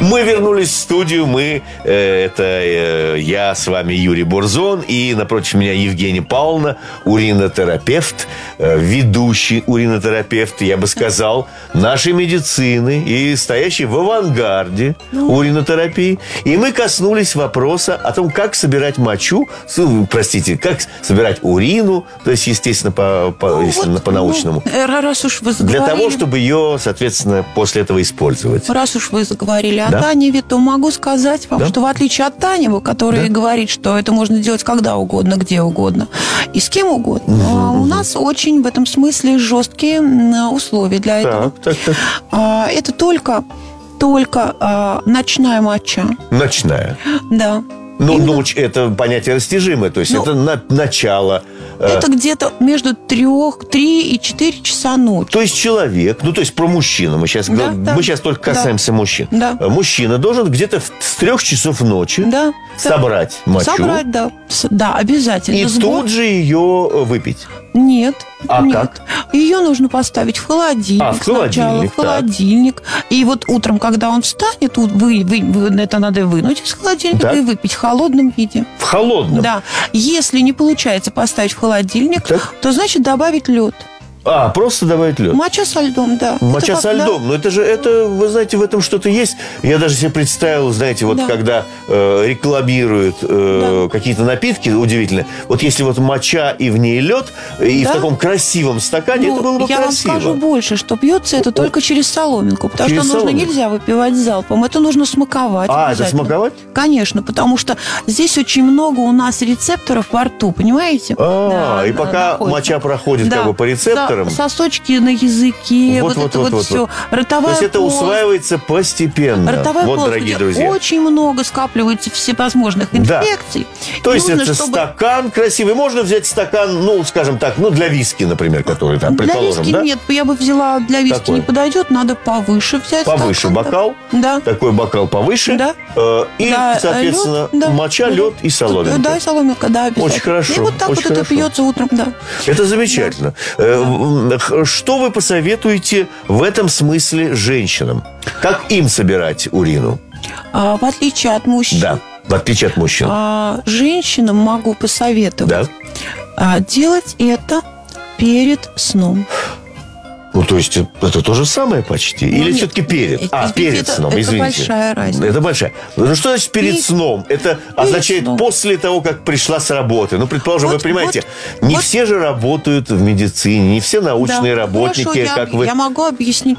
Мы вернулись в студию. Я с вами Юрий Бурзон. И напротив меня Евгения Павловна, уринотерапевт, ведущий уринотерапевт, я бы сказал, нашей медицины и стоящий в авангарде уринотерапии. И мы коснулись вопроса о том, как собирать мочу, как собирать урину, то есть, естественно, по-научному. Раз уж вы заговорили... Для того, чтобы ее, соответственно, после этого использовать. Раз уж вы заговорили о Таневе, то могу сказать вам, что в отличие от Танева, который говорит, что это можно делать когда угодно, где угодно и с кем угодно, у нас очень в этом смысле жесткие условия для этого. Это только ночная моча. Ночная? Да. Ну, ночь – это понятие растяжимое, то есть это начало. Это где-то между 3 и 4 часа ночи. То есть человек, то есть про мужчину, мы сейчас только касаемся мужчин. Да. Мужчина должен где-то с 3 часов ночи собрать мочу. Собрать, да, обязательно. И тут же ее выпить. Нет. Нет. Как? Ее нужно поставить в холодильник. Сначала в холодильник. И вот утром, когда он встанет, это надо вынуть из холодильника и выпить в холодном виде. В холодном? Да. Если не получается поставить в холодильник, то значит добавить лед. Просто добавить лед. Моча со льдом, да. Моча со льдом. Но это, вы знаете, в этом что-то есть. Я даже себе представил, знаете, когда рекламируют какие-то напитки, удивительно. Вот если вот моча и в ней лед, и в таком красивом стакане, это было бы красиво. Я вам скажу больше, что пьется это только через соломинку. Потому что нельзя выпивать залпом. Это нужно смаковать. Это смаковать? Конечно, потому что здесь очень много у нас рецепторов во рту, понимаете? И пока моча проходит по рецепторам, сосочки на языке, все. Ротовая То есть это усваивается постепенно. Ротовая полость, дорогие друзья. Очень много скапливается всевозможных инфекций. То есть это стакан красивый. Можно взять стакан, скажем так, для виски, например, который там, предположим, для виски нет, я бы взяла, для виски не подойдет, надо повыше взять. Повыше бокал. Да. Такой бокал повыше. Да. И, соответственно, моча, лед и соломинка. Да, и соломинка, да, обязательно. Очень хорошо. И вот так это пьется утром, Это замечательно. Что вы посоветуете в этом смысле женщинам? Как им собирать урину? В отличие от мужчин. Да, в отличие от мужчин. Женщинам могу посоветовать делать это перед сном. То есть это то же самое почти? Или все-таки перед? Перед сном, извините. Это большая разница. Это большая. Что значит перед сном? Это означает после того, как пришла с работы. Предположим, вы понимаете, не все же работают в медицине, не все научные работники, как вы. Я могу объяснить